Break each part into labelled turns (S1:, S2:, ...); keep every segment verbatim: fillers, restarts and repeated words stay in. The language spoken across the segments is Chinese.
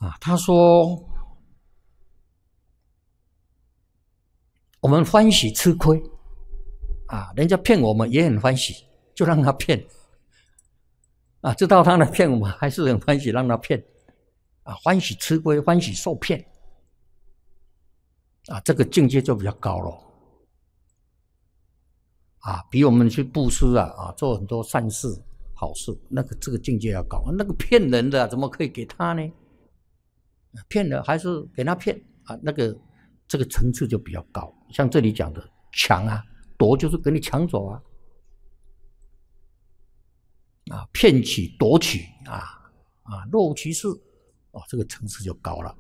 S1: 啊，他说我们欢喜吃亏啊，人家骗我们也很欢喜，就让他骗啊，知道他来骗我们还是很欢喜让他骗啊，欢喜吃亏，欢喜受骗啊，这个境界就比较高了啊，比我们去布施啊啊做很多善事好事，那个这个境界要高。那个骗人的、啊、怎么可以给他呢？骗了还是给他骗啊？那个这个层次就比较高。像这里讲的抢啊，夺就是给你抢走啊，啊骗取夺取啊啊若无其事哦，这个层次就高了。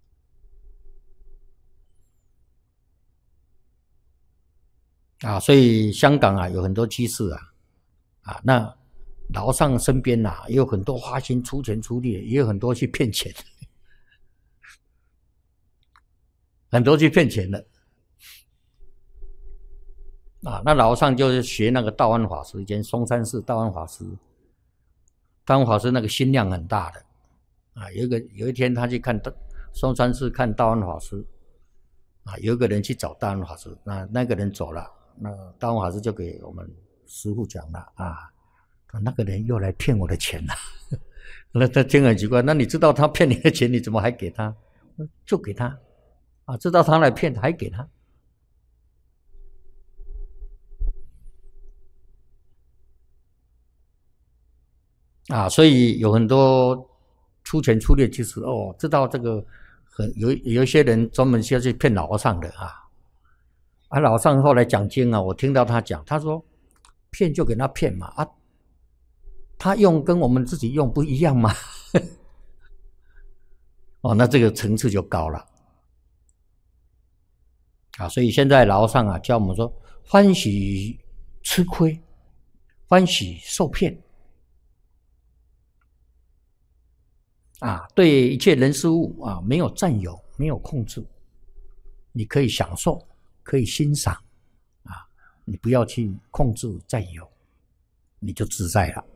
S1: 啊，所以香港啊有很多居士啊，啊，那老上身边啊也有很多花心出钱出力，也有很多去骗钱，很多去骗钱的。啊，那老上就是学那个道安法师，以前松山寺道安法师，道安法师那个心量很大的啊。有一个有一天他去看松山寺看道安法师，啊，有一个人去找道安法师，那那个人走了。那道安法师就给我们师父讲了啊，那个人又来骗我的钱了。那他听很奇怪，那你知道他骗你的钱，你怎么还给他？就给他啊，知道他来骗还给他。啊，所以有很多出钱出力，就是哦，知道这个很有有一些人专门是要去骗老和尚的啊。啊，老和尚后来讲经啊，我听到他讲，他说骗就给他骗嘛，啊，他用跟我们自己用不一样嘛。哦，那这个层次就高了啊。所以现在老和尚啊教我们说，欢喜吃亏，欢喜受骗。啊，对一切人事物啊，没有占有，没有控制，你可以享受，可以欣赏，啊，你不要去控制占有，你就自在了。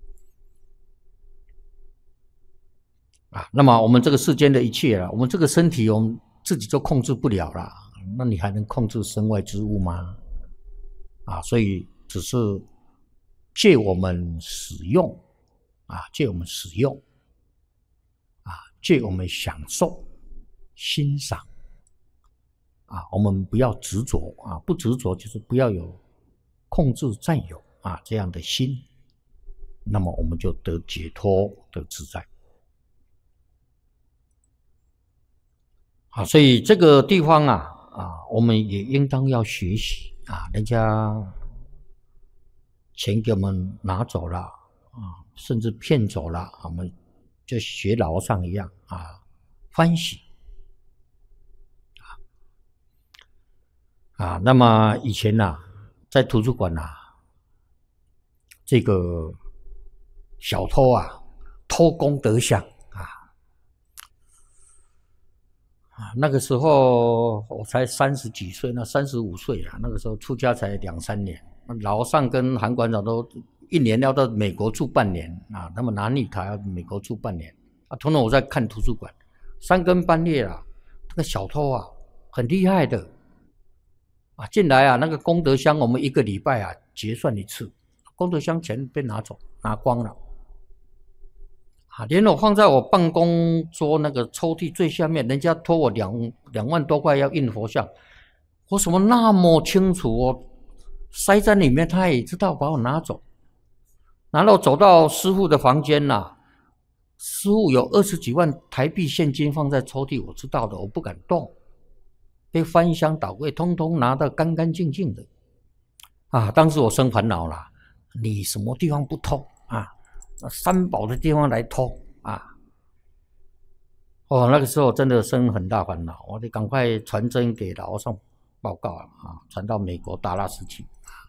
S1: 啊，那么我们这个世间的一切啊，我们这个身体我们自己就控制不了了，那你还能控制身外之物吗？啊，所以只是借我们使用，啊，借我们使用。借我们享受、欣赏啊，我们不要执着啊，不执着就是不要有控制、占有啊这样的心，那么我们就得解脱、得自在啊。所以这个地方啊啊，我们也应当要学习啊，人家钱给我们拿走了啊，甚至骗走了，我们就学老和尚一样啊，欢喜啊。那么以前呐、啊，在图书馆呐、啊，这个小偷啊，偷功德箱啊啊，那个时候我才三十几岁，那三十五岁啊，那个时候出家才两三年，老和尚跟韩馆长都。一年要到美国住半年啊，那么拿绿卡要美国住半年啊。通常我在看图书馆，三更半夜啊，那个小偷啊很厉害的啊，进来啊，那个功德箱我们一个礼拜啊结算一次，功德箱钱被拿走，拿光了啊，连我放在我办公桌那个抽屉最下面，人家托我两两万多块要印佛像，我怎么那么清楚哦？塞在里面，他也知道把我拿走。然后走到师父的房间呐、啊，师父有二十几万台币现金放在抽屉，我知道的，我不敢动，被翻箱倒柜，通通拿得干干净净的，啊！当时我生烦恼了，你什么地方不偷啊？三宝的地方来偷啊！哦，那个时候真的生很大烦恼，我得赶快传真给老和尚报告啊，传到美国达拉斯去。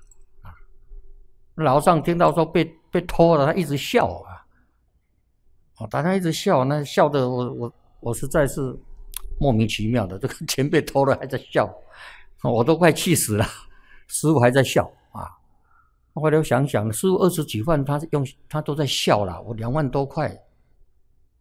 S1: 老和尚听到说被被偷了，他一直笑啊，哦，他一直笑，那笑的我我我实在是莫名其妙的，这个钱被偷了还在笑，我都快气死了。师父还在笑啊，后来我想想，师父二十几万，他用他都在笑了，我两万多块，